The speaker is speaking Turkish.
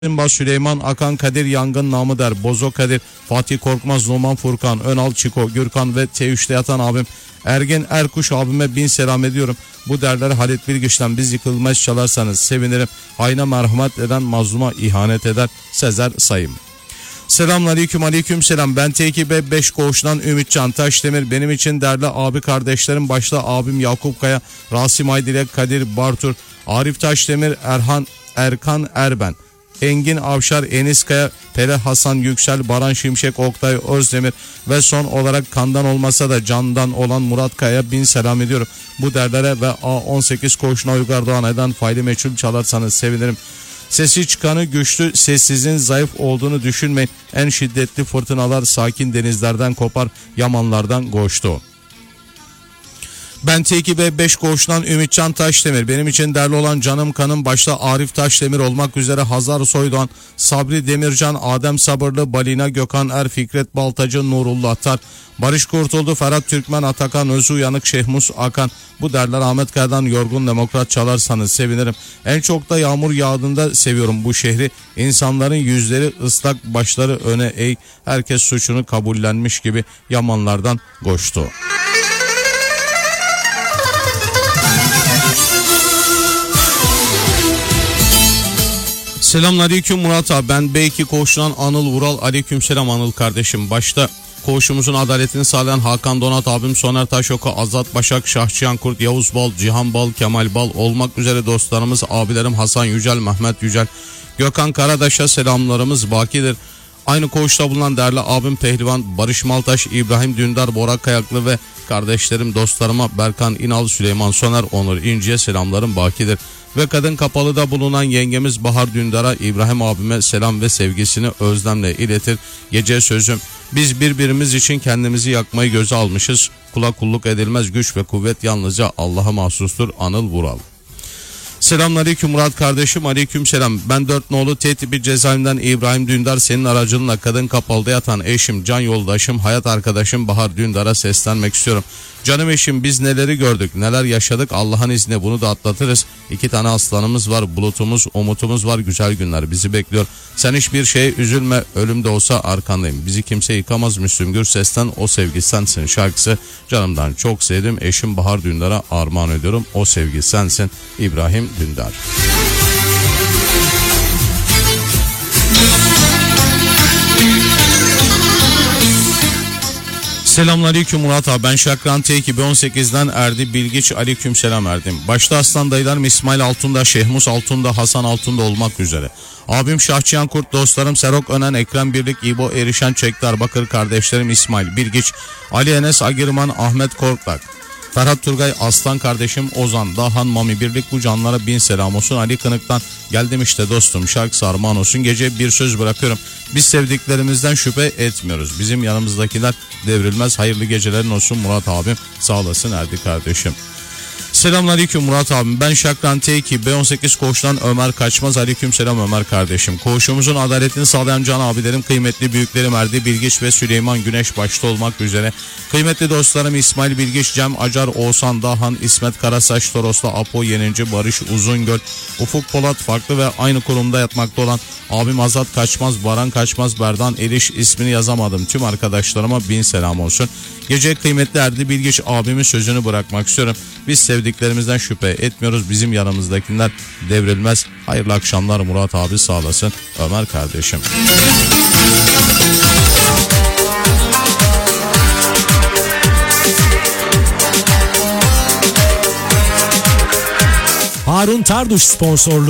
Bas, Süleyman Akan, Kadir Yangın, namı der Bozo Kadir, Fatih Korkmaz, Numan Furkan, Önal Çiko, Gürkan ve T3'te yatan abim Ergen Erkuş abime bin selam ediyorum. Bu derler Halit Bilgiç'ten biz yıkılmaz çalarsanız sevinirim. Hayna merhamet eden mazluma ihanet eder. Sezer Sayım. Selamünaleyküm, aleyküm selam. Ben TKB 5 koğuştan Ümitcan Taşdemir. Benim için değerli abi kardeşlerim başta abim Yakup Kaya, Rasim Aydilek, Kadir Bartur, Arif Taşdemir, Erkan Erben, Engin Avşar, Enis Kaya, Pere Hasan Yüksel, Baran Şimşek, Oktay Özdemir ve son olarak kandan olmasa da candan olan Murat Kaya bin selam ediyorum. Bu derlere ve A18 koğuşuna Uygar Doğan eden faili meçhul çalarsanız sevinirim. Sesi çıkanı güçlü, sessizin zayıf olduğunu düşünmeyin. En şiddetli fırtınalar sakin denizlerden kopar, yamanlardan koştu. Ben TKB 5 koğuştan Ümitcan Taşdemir. Benim için değerli olan canım kanım başta Arif Taşdemir olmak üzere Hazar Soydoğan, Sabri Demircan, Adem Sabırlı, Balina Gökhan Er, Fikret Baltacı, Nurullah Tar, Barış Kurtuldu, Ferhat Türkmen, Atakan Özü Uyanık, Şehmus Akan. Bu derler Ahmet Kaya'dan Yorgun Demokrat çalarsanız sevinirim. En çok da yağmur yağdığında seviyorum bu şehri. İnsanların yüzleri ıslak, başları öne eğik. Herkes suçunu kabullenmiş gibi yamanlardan koştu. Selamünaleyküm Murat abi, ben B2 koğuşundan Anıl Vural. Aleykümselam Anıl kardeşim. Başta koğuşumuzun adaletini sağlayan Hakan Donat abim, Soner Taşoku, Azat Başak, Şahçıyan Kurt, Yavuz Bal, Cihan Bal, Kemal Bal olmak üzere dostlarımız, abilerim Hasan Yücel, Mehmet Yücel, Gökhan Karadaş'a selamlarımız bakidir. Aynı koğuşta bulunan değerli abim Pehlivan Barış Maltaş, İbrahim Dündar, Bora Kayaklı ve kardeşlerim, dostlarıma Berkan İnal, Süleyman Soner, Onur İnci'ye selamlarım bakidir. Ve kadın kapalıda bulunan yengemiz Bahar Dündar'a, İbrahim abime selam ve sevgisini özlemle iletir. Gece sözüm, biz birbirimiz için kendimizi yakmayı göze almışız. Kula kulluk edilmez, güç ve kuvvet yalnızca Allah'a mahsustur. Anıl Vural. Selamünaleyküm Murat kardeşim, aleyküm selam. Ben 4 nolu T tipi cezaevinden İbrahim Dündar, senin aracılığınla kadın kapalıda yatan eşim, can yoldaşım, hayat arkadaşım Bahar Dündar'a seslenmek istiyorum. Canım eşim, biz neleri gördük, neler yaşadık, Allah'ın izniyle bunu da atlatırız. 2 tane aslanımız var, bulutumuz, umutumuz var, güzel günler bizi bekliyor. Sen hiçbir şeye üzülme, ölüm de olsa arkandayım. Bizi kimse yıkamaz Müslüm Gürses'ten O Sevgi Sensin şarkısı canımdan çok sevdim. Eşim Bahar Dündar'a armağan ediyorum. O Sevgi Sensin, İbrahim Dündar. Selamünaleyküm Murat abi, ben Şakran T2 18'den Erdi Bilgiç, aleykümselam Erdim. Başta aslan dayılarım İsmail Altunda, Şehmus Altunda, Hasan Altunda olmak üzere. Abim Şahçıyan Kurt, dostlarım Serok Önen, Ekrem Birlik, İbo Erişen, Çekdar Bakır, kardeşlerim İsmail Bilgiç, Ali Enes Agirman, Ahmet Korktak, Ferhat Turgay, Aslan kardeşim Ozan, Dahan Mami Birlik, bu canlara bin selam olsun. Ali Kınık'tan geldim işte dostum şarkısı armağan olsun. Gece bir söz bırakıyorum, biz sevdiklerimizden şüphe etmiyoruz, bizim yanımızdakiler devrilmez. Hayırlı gecelerin olsun Murat abim, sağ olasın Erdi kardeşim. Selamünaleyküm Murat abim, ben Şakran T2 B18 koğuştan Ömer Kaçmaz, aleykümselam Ömer kardeşim. Koğuşumuzun adaletini sağlayan can abilerim, kıymetli büyüklerim Erdi Bilgiç ve Süleyman Güneş başta olmak üzere, kıymetli dostlarım İsmail Bilgiç, Cem Acar, Oğuzhan Dahan, İsmet Karasaç, Toros'ta Apo Yenici, Barış Uzungöl, Ufuk Polat, farklı ve aynı kurumda yatmakta olan abim Azat Kaçmaz, Baran Kaçmaz, Berdan Eliş, ismini yazamadım, tüm arkadaşlarıma bin selam olsun. Gece kıymetli Erdi Bilgiç abimin sözünü bırakmak istiyorum. Biz sevdiklerimizden şüphe etmiyoruz, bizim yanımızdakiler devrilmez. Hayırlı akşamlar Murat abi, sağ olasın Ömer kardeşim. Harun Tarduş sponsorluğu